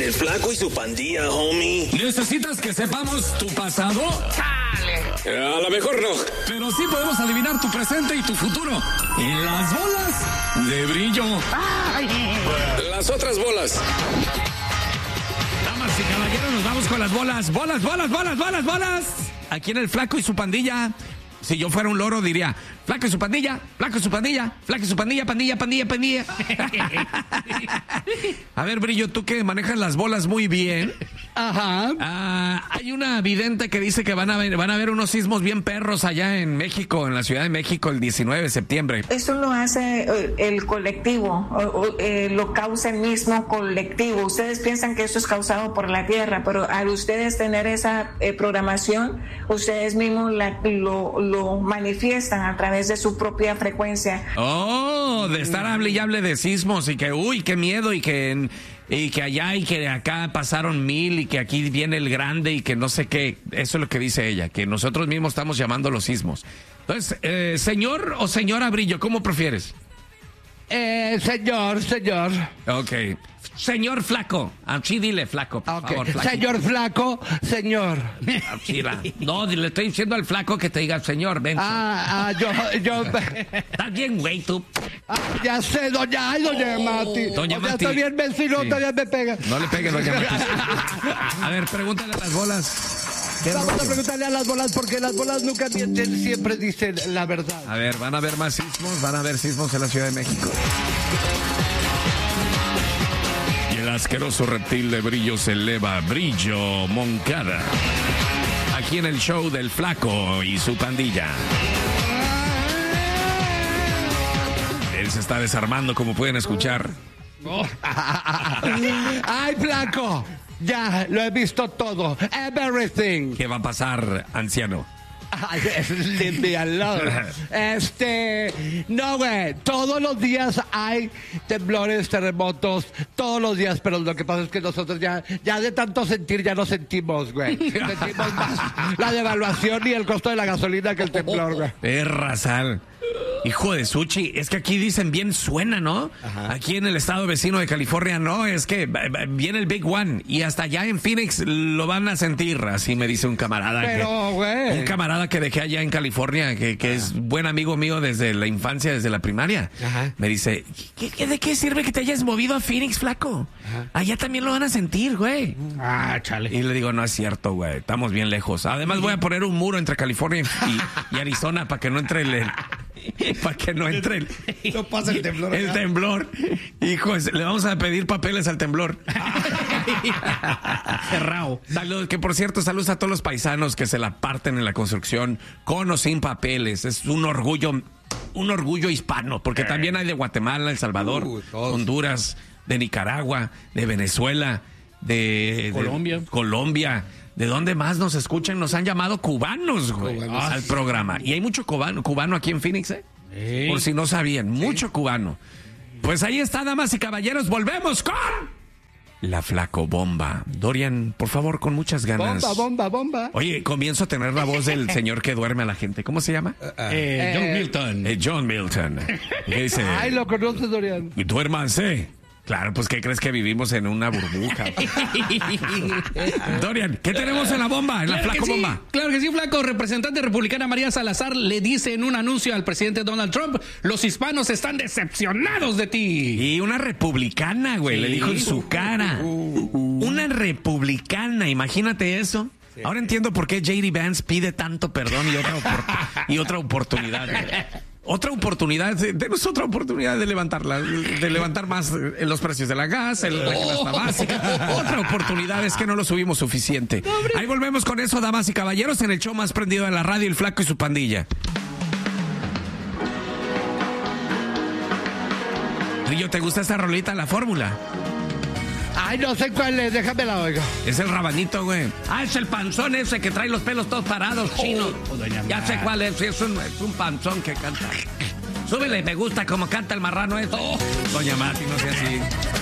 El Flaco y su Pandilla, homie. ¿Necesitas que sepamos tu pasado? A lo mejor no. Pero sí podemos adivinar tu presente y tu futuro. Y las bolas de brillo. Las otras bolas. Damas y caballeros, nos vamos con las bolas. Bolas. Aquí en el Flaco y su Pandilla. Si yo fuera un loro diría, Flaco y su pandilla, Flaco y su pandilla, Flaco y su pandilla. A ver, Brillo, tú que manejas las bolas muy bien. Ajá. Hay una vidente que dice que van a haber unos sismos bien perros allá en México, en la Ciudad de México, el 19 de septiembre. Eso lo hace el colectivo, lo causa el mismo colectivo. Ustedes piensan que eso es causado por la Tierra, pero al ustedes tener esa programación, ustedes mismos lo manifiestan a través de su propia frecuencia. Oh, de estar hable y hable de sismos y que, uy, qué miedo y que allá y que acá pasaron 1000 y que aquí viene el grande y que no sé qué. Eso es lo que dice ella, que nosotros mismos estamos llamando los sismos. Entonces, señor o señora Brillo, ¿cómo prefieres? Señor. Ok. Señor Flaco. Así dile, Flaco, por favor, Flaco. Señor Flaco, señor. No, le estoy diciendo al Flaco que te diga señor, ven. Yo. Estás bien, güey, tú. Ya sé, doña Mati. Doña Mati. Estoy bien vecino, Sí. todavía me pega. No le pegue, doña Mati. A ver, pregúntale a las bolas. Vamos a preguntarle a las bolas porque las bolas nunca mienten, siempre dicen la verdad. A ver, van a haber más sismos, van a haber sismos en la Ciudad de México. Y el asqueroso reptil de Brillo se eleva, Brillo Moncada. Aquí en el show del Flaco y su pandilla. Él se está desarmando, como pueden escuchar. ¡Ay, Flaco! Ya, lo he visto todo. Everything. ¿Qué va a pasar, anciano? Leave me alone. No, güey. Todos los días hay temblores, terremotos, todos los días, pero lo que pasa es que nosotros ya de tanto sentir ya no sentimos, güey. Sentimos más la devaluación y el costo de la gasolina que el temblor, güey. Sal. Hijo de Suchi, es que aquí dicen bien suena, ¿no? Ajá. Aquí en el estado vecino de California, no, es que viene el Big One y hasta allá en Phoenix lo van a sentir, así me dice un camarada. Pero, güey. Un camarada que dejé allá en California, que es buen amigo mío desde la infancia, desde la primaria. Ajá. Me dice, ¿de qué sirve que te hayas movido a Phoenix, Flaco? Ajá. Allá también lo van a sentir, güey. Chale. Y le digo, no es cierto, güey, estamos bien lejos. Además voy a poner un muro entre California y Arizona para que no entre para que no entre no pasa el temblor. El temblor. Hijos, le vamos a pedir papeles al temblor. Cerrado. Saludos, que por cierto, saludos a todos los paisanos que se la parten en la construcción, con o sin papeles. Es un orgullo hispano, porque también hay de Guatemala, El Salvador, Honduras, de Nicaragua, de Venezuela, de Colombia. ¿De dónde más nos escuchan? Nos han llamado cubanos, güey, al programa. Y hay mucho cubano aquí en Phoenix, ¿eh? Sí. Por si no sabían, mucho cubano. Pues ahí está, damas y caballeros, volvemos con la Flaco Bomba. Dorian, por favor, con muchas ganas. Bomba. Oye, comienzo a tener la voz del señor que duerme a la gente. ¿Cómo se llama? John Milton. John Milton. ¿Qué dice? Ay, lo conoces, Dorian. Duérmanse. Claro, pues ¿qué crees que vivimos en una burbuja? Dorian, ¿qué tenemos en la bomba? En la Flaco Bomba. Claro que sí, Flaco. Representante republicana María Salazar le dice en un anuncio al presidente Donald Trump: los hispanos están decepcionados de ti. Y una republicana, güey, le dijo en su cara. Una republicana, imagínate eso. Sí. Ahora entiendo por qué J.D. Vance pide tanto perdón y otra oportunidad. Otra oportunidad, denos otra oportunidad de levantar más los precios de la gas, la canasta básica. Otra oportunidad, es que no lo subimos suficiente. Ahí volvemos con eso, damas y caballeros, en el show más prendido de la radio, El Flaco y su pandilla. Rillo, ¿te gusta esta rolita, La Fórmula? Ay, no sé cuál es, déjame la oiga. Es el rabanito, güey. Es el panzón ese que trae los pelos todos parados, chino. Ya sé cuál es un panzón que canta. Súbele, me gusta como canta el marrano esto. Doña Mati, no sea así.